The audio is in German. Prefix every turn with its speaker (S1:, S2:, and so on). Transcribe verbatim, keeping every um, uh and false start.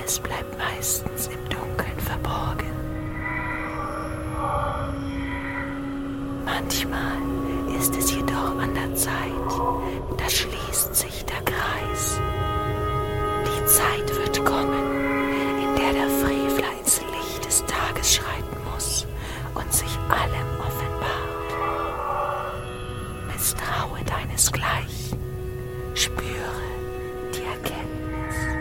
S1: Alles bleibt meistens im Dunkeln verborgen. Manchmal ist es jedoch an der Zeit, da schließt sich der Kreis. Die Zeit